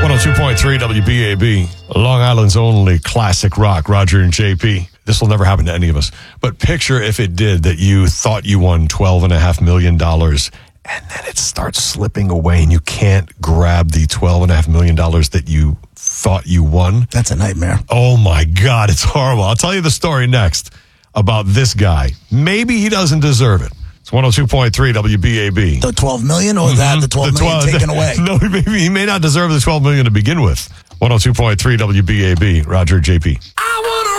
102.3 WBAB, Long Island's only classic rock, Roger and JP. This will never happen to any of us. But picture if it did, that you thought you won $12.5 million, and then it starts slipping away and you can't grab the $12.5 million that you thought you won. That's a nightmare. Oh my God, it's horrible. I'll tell you the story next about this guy. Maybe he doesn't deserve it. It's 102.3 WBAB. The 12 million or that the 12 million taken away? No, he may not deserve the 12 million to begin with. 102.3 WBAB, Roger JP.